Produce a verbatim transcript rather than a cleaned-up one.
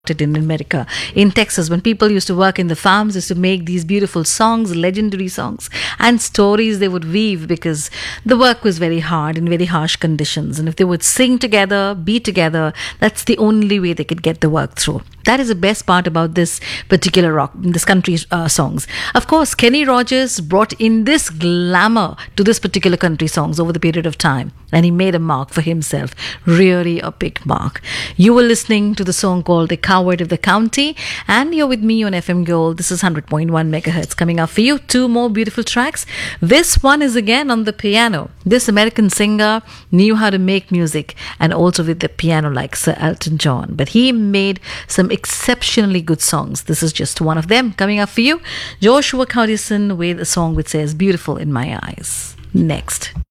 in America, in Texas, when people used to work in the farms, used to make these beautiful songs, legendary songs, and stories they would weave because the work was very hard in very harsh conditions. And if they would sing together, be together, that's the only way they could get the work through. That is the best part about this particular rock, this country uh, songs. Of course, Kenny Rogers brought in this glamour to this particular country songs over the period of time, and he made a mark for himself, really a big mark. You were listening to the song called The Coward of the County, and you're with me on F M Gold. This is one hundred point one megahertz. Coming up for you, two more beautiful tracks. This one is again on the piano. This American singer knew how to make music, and also with the piano like Sir Elton John, but he made some exceptionally good songs. This is just one of them. Coming up for you, Joshua Cordison with a song which says Beautiful in My Eyes. Next.